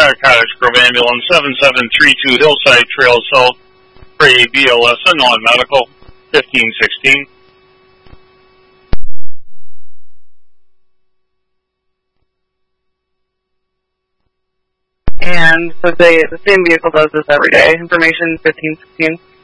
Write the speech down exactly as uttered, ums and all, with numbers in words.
uh, Cottage Grove Ambulance, seven seven three two Hillside Trail South for a B L S, a non-medical, fifteen sixteen. And so they, the same vehicle does this every day. Information fifteen sixteen.